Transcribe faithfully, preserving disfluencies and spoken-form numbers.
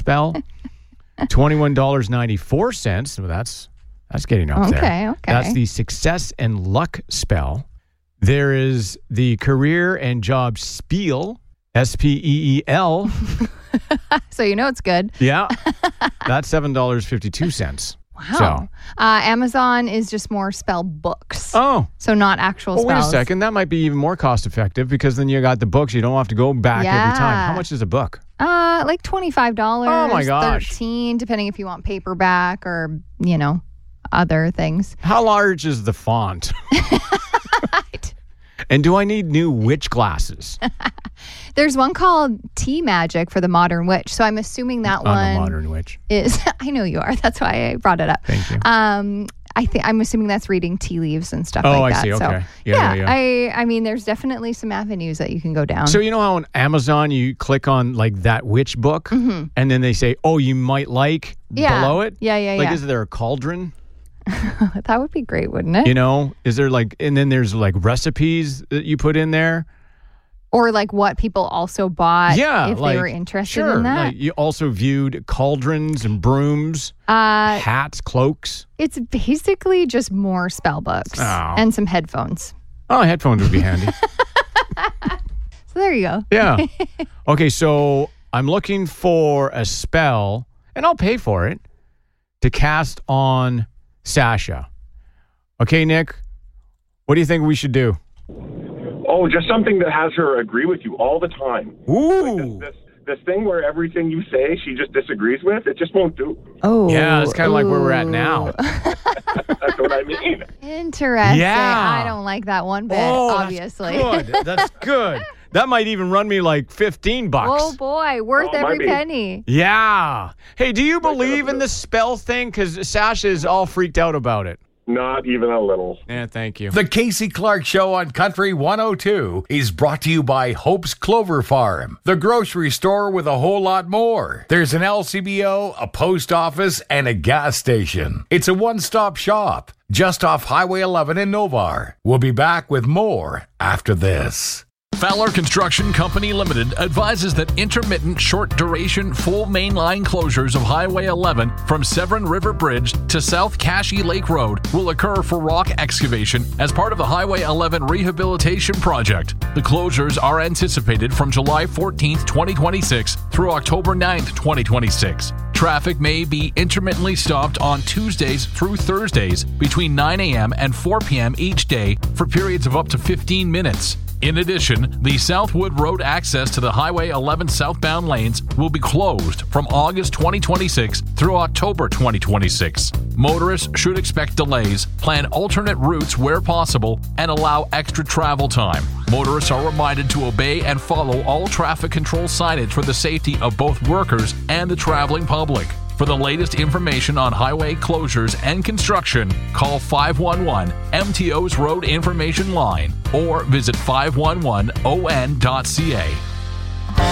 spell, twenty-one dollars and ninety-four cents. Well, that's that's getting up okay, there. Okay, That's the success and luck spell. There is the career and job spiel, S P E E L. So you know it's good. Yeah. That's seven dollars and fifty-two cents. Wow. So. Uh, Amazon is just more spell books. Oh. So not actual well, spells. Wait a second. That might be even more cost effective because then you got the books. You don't have to go back yeah. every time. How much is a book? Uh, like twenty-five dollars. Oh, my gosh. thirteen dollars, depending if you want paperback or, you know, other things. How large is the font? And do I need new witch glasses? There's one called Tea Magic for the Modern Witch. So I'm assuming that I'm one a modern witch. is. I know you are. That's why I brought it up. Thank you. Um, I think I'm assuming that's reading tea leaves and stuff oh, like I that. see. Okay. So, yeah, yeah, yeah, yeah. I I mean, there's definitely some avenues that you can go down. So you know how on Amazon you click on like that witch book, mm-hmm. and then they say, "Oh, you might like yeah. below it." Yeah, yeah, like, yeah. is there a cauldron? That would be great, wouldn't it? You know, is there like, and then there's like recipes that you put in there. Or like what people also bought Yeah, if like, they were interested sure, in that. Like you also viewed cauldrons and brooms, Uh, hats, cloaks. it's basically just more spell books Oh. and some headphones. Oh, headphones would be handy. So there you go. Yeah. Okay, so I'm looking for a spell, and I'll pay for it, to cast on Sasha. Okay, Nick, what do you think we should do? Oh, just something that has her agree with you all the time. Ooh. Like this, this, this thing where everything you say she just disagrees with, it just won't do. Oh. Yeah, it's kind of like where we're at now. That's what I mean. Interesting. Yeah. I don't like that one bit, Oh, obviously. That's good. That's good. That might even run me like fifteen bucks. Oh, boy. Worth Oh, it might every be. penny. Yeah. Hey, do you believe up in a the bit. spell thing? Because Sasha is all freaked out about it. Not even a little. Yeah, thank you. The Casey Clark Show on Country one oh two is brought to you by Hope's Clover Farm, the grocery store with a whole lot more. There's an L C B O, a post office, and a gas station. It's a one-stop shop just off Highway eleven in Novar. We'll be back with more after this. Fowler Construction Company Limited advises that intermittent short-duration full mainline closures of Highway eleven from Severn River Bridge to South Cashy Lake Road will occur for rock excavation as part of the Highway eleven rehabilitation project. The closures are anticipated from July fourteenth, twenty twenty-six through October ninth, twenty twenty-six. Traffic may be intermittently stopped on Tuesdays through Thursdays between nine a.m. and four p.m. each day for periods of up to fifteen minutes. In addition, the Southwood Road access to the Highway eleven southbound lanes will be closed from August twenty twenty-six through October twenty twenty-six. Motorists should expect delays, plan alternate routes where possible, and allow extra travel time. Motorists are reminded to obey and follow all traffic control signage for the safety of both workers and the traveling public. For the latest information on highway closures and construction, call five one one M T O's Road Information Line or visit five one one O N dot C A.